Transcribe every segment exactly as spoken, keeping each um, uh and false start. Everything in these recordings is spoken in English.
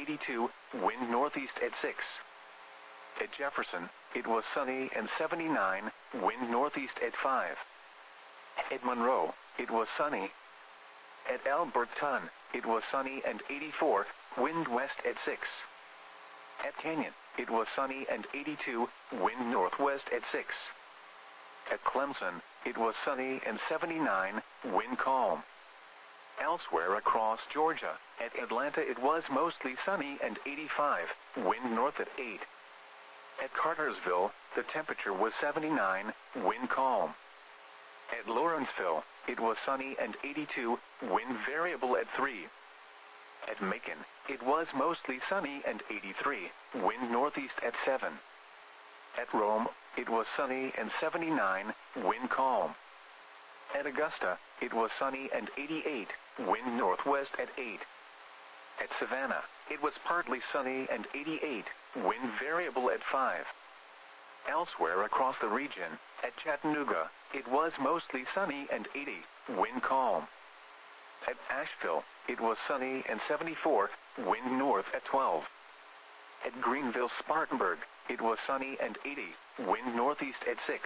eighty-two, wind northeast at six. At Jefferson, it was sunny and seventy-nine, wind northeast at five. At Monroe, it was sunny. At Alberton, it was sunny and eighty-four, wind west at six. At Canyon, it was sunny and eighty-two, wind northwest at six. At Clemson, it was sunny and seventy-nine, wind calm. Elsewhere across Georgia, at Atlanta it was mostly sunny and eighty-five, wind north at eight. At Cartersville, the temperature was seventy-nine, wind calm. At Lawrenceville, it was sunny and eighty-two, wind variable at three. At Macon, it was mostly sunny and eighty-three, wind northeast at seven. At Rome, it was sunny and seventy-nine, wind calm. At Augusta, it was sunny and eighty-eight, wind northwest at eight. At Savannah, it was partly sunny and eighty-eight, wind variable at five. Elsewhere across the region, at Chattanooga, it was mostly sunny and eighty, wind calm. At Asheville, it was sunny and seventy-four, wind north at twelve. At Greenville-Spartanburg, it was sunny and eighty, wind northeast at six.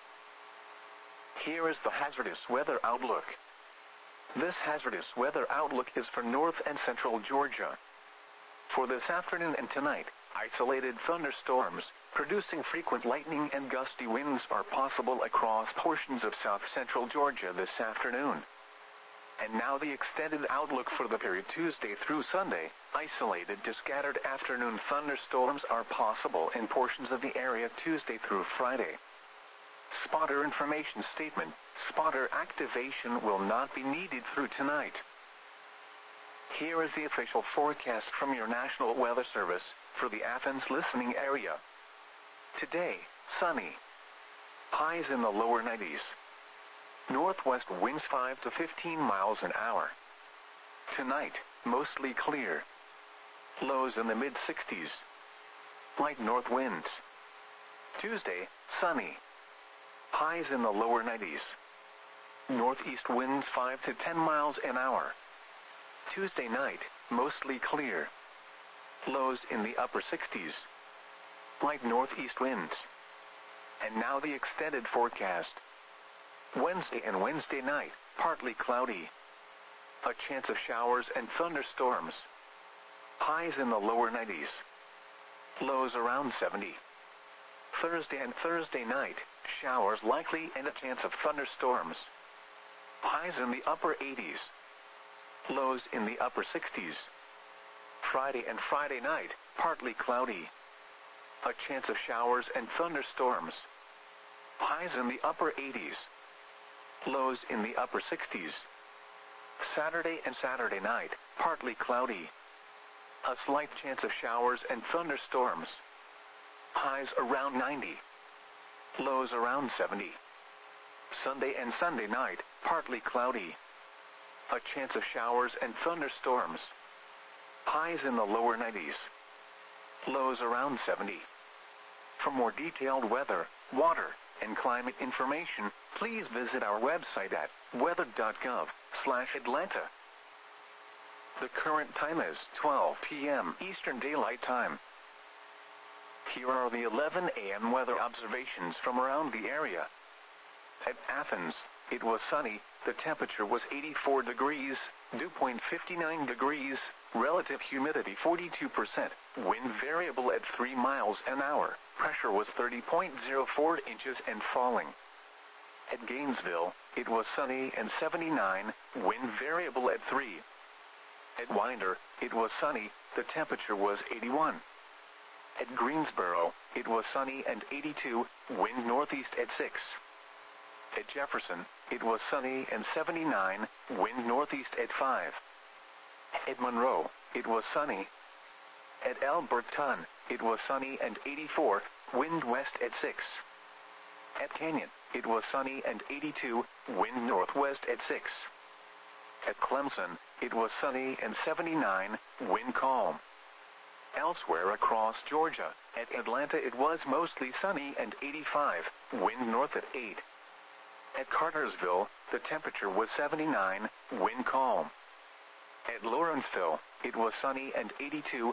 Here is the hazardous weather outlook. This hazardous weather outlook is for north and central Georgia. For this afternoon and tonight, isolated thunderstorms, producing frequent lightning and gusty winds are possible across portions of south-central Georgia this afternoon. And now the extended outlook for the period Tuesday through Sunday. Isolated to scattered afternoon thunderstorms are possible in portions of the area Tuesday through Friday. Spotter information statement. Spotter activation will not be needed through tonight. Here is the official forecast from your National Weather Service for the Athens listening area. Today, sunny. Highs in the lower nineties. Northwest winds five to fifteen miles an hour. Tonight, mostly clear. Lows in the mid-sixties. Light north winds. Tuesday, sunny. Highs in the lower nineties. Northeast winds five to ten miles an hour. Tuesday night, mostly clear. Lows in the upper sixties. Light northeast winds. And now the extended forecast. Wednesday and Wednesday night, partly cloudy. A chance of showers and thunderstorms. Highs in the lower nineties. Lows around seventy. Thursday and Thursday night, showers likely and a chance of thunderstorms. Highs in the upper eighties. Lows in the upper sixties. Friday and Friday night, partly cloudy. A chance of showers and thunderstorms. Highs in the upper eighties. Lows in the upper sixties. Saturday and Saturday night, partly cloudy. A slight chance of showers and thunderstorms. Highs around ninety. Lows around seventy. Sunday and Sunday night, partly cloudy. A chance of showers and thunderstorms. Highs in the lower nineties. Lows around seventy. For more detailed weather, water, and climate information, please visit our website at weather dot gov slash Atlanta. The current time is twelve p m Eastern Daylight Time. Here are the eleven a m weather observations from around the area. At Athens, it was sunny, the temperature was eighty-four degrees, dew point fifty-nine degrees, relative humidity forty-two percent, wind variable at three miles an hour, pressure was thirty point zero four inches and falling. At Gainesville, it was sunny and seventy-nine, wind variable at three. At Winder, it was sunny, the temperature was eighty-one. At Greensboro, it was sunny and eighty-two, wind northeast at six. At Jefferson, it was sunny and seventy-nine, wind northeast at five. At Monroe, it was sunny. At Alberton, it was sunny and eighty-four, wind west at six. At Canyon, it was sunny and eighty-two, wind northwest at six. At Clemson, it was sunny and seventy-nine, wind calm. Elsewhere across Georgia, at Atlanta it was mostly sunny and eighty-five, wind north at eight. At Cartersville, the temperature was seventy-nine, wind calm. At Lawrenceville, it was sunny and eighty-two,